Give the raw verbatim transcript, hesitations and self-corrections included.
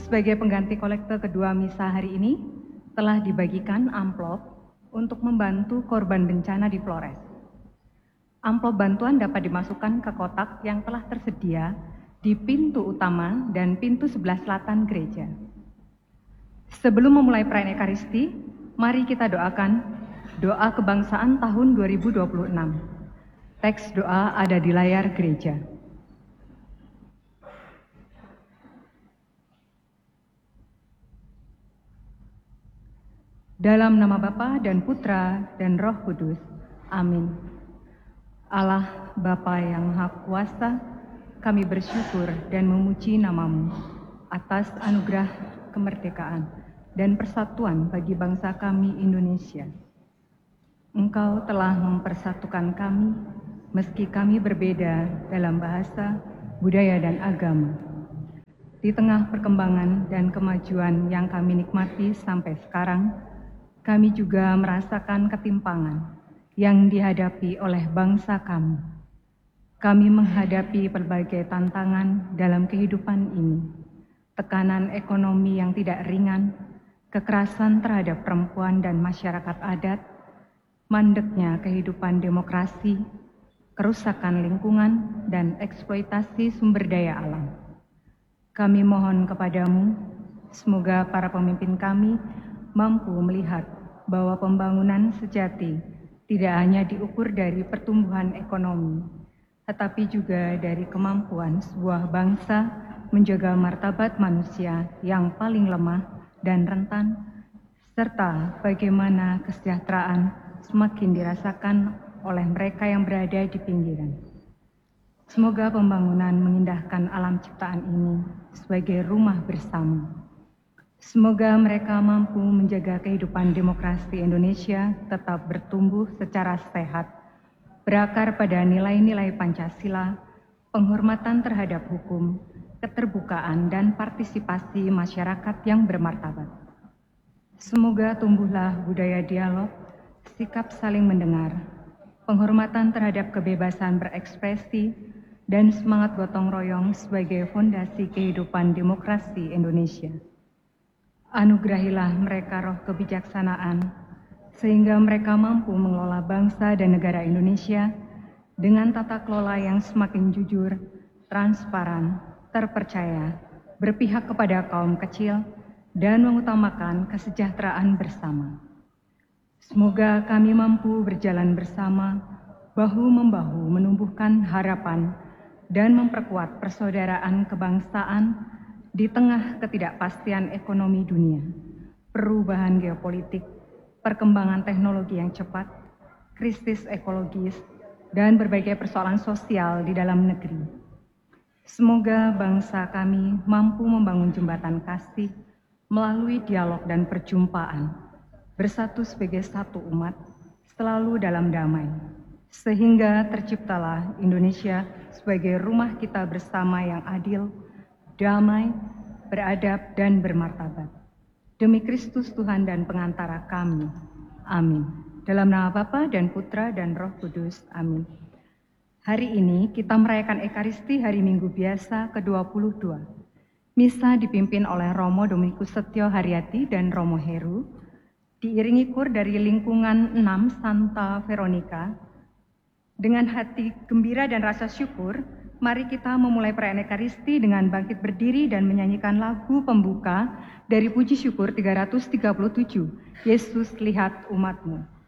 Sebagai pengganti kolekte kedua misa hari ini, telah dibagikan amplop untuk membantu korban bencana di Flores. Amplop bantuan dapat dimasukkan ke kotak yang telah tersedia di pintu utama dan pintu sebelah selatan gereja. Sebelum memulai perayaan Ekaristi, mari kita doakan doa kebangsaan tahun dua ribu dua puluh enam. Teks doa ada di layar gereja. Dalam nama Bapa dan Putra dan Roh Kudus. Amin. Allah Bapa yang Maha Kuasa, kami bersyukur dan memuji nama-Mu atas anugerah kemerdekaan dan persatuan bagi bangsa kami Indonesia. Engkau telah mempersatukan kami meski kami berbeda dalam bahasa, budaya, dan agama. Di tengah perkembangan dan kemajuan yang kami nikmati sampai sekarang, kami juga merasakan ketimpangan yang dihadapi oleh bangsa kami. Kami menghadapi berbagai tantangan dalam kehidupan ini. Tekanan ekonomi yang tidak ringan, kekerasan terhadap perempuan dan masyarakat adat, mandeknya kehidupan demokrasi, kerusakan lingkungan, dan eksploitasi sumber daya alam. Kami mohon kepadamu, semoga para pemimpin kami mampu melihat bahwa pembangunan sejati tidak hanya diukur dari pertumbuhan ekonomi, tetapi juga dari kemampuan sebuah bangsa menjaga martabat manusia yang paling lemah dan rentan, serta bagaimana kesejahteraan semakin dirasakan oleh mereka yang berada di pinggiran. Semoga pembangunan mengindahkan alam ciptaan ini sebagai rumah bersama. Semoga mereka mampu menjaga kehidupan demokrasi Indonesia tetap bertumbuh secara sehat, berakar pada nilai-nilai Pancasila, penghormatan terhadap hukum, keterbukaan, dan partisipasi masyarakat yang bermartabat. Semoga tumbuhlah budaya dialog, sikap saling mendengar, penghormatan terhadap kebebasan berekspresi, dan semangat gotong royong sebagai fondasi kehidupan demokrasi Indonesia. Anugerahilah mereka roh kebijaksanaan, sehingga mereka mampu mengelola bangsa dan negara Indonesia dengan tata kelola yang semakin jujur, transparan, terpercaya, berpihak kepada kaum kecil, dan mengutamakan kesejahteraan bersama. Semoga kami mampu berjalan bersama, bahu-membahu menumbuhkan harapan dan memperkuat persaudaraan kebangsaan di tengah ketidakpastian ekonomi dunia, perubahan geopolitik, perkembangan teknologi yang cepat, krisis ekologis, dan berbagai persoalan sosial di dalam negeri. Semoga bangsa kami mampu membangun jembatan kasih melalui dialog dan perjumpaan, bersatu sebagai satu umat, selalu dalam damai, sehingga terciptalah Indonesia sebagai rumah kita bersama yang adil, damai, beradab, dan bermartabat. Demi Kristus Tuhan dan pengantara kami. Amin. Dalam nama Bapa dan Putra dan Roh Kudus. Amin. Hari ini kita merayakan Ekaristi hari Minggu Biasa ke dua puluh dua. Misa dipimpin oleh Romo Dominikus Setio Haryati dan Romo Heru, diiringi kur dari lingkungan enam Santa Veronica. Dengan hati gembira dan rasa syukur, mari kita memulai perayaan Ekaristi dengan bangkit berdiri dan menyanyikan lagu pembuka dari Puji Syukur tiga ratus tiga puluh tujuh, Yesus lihat umat-Mu.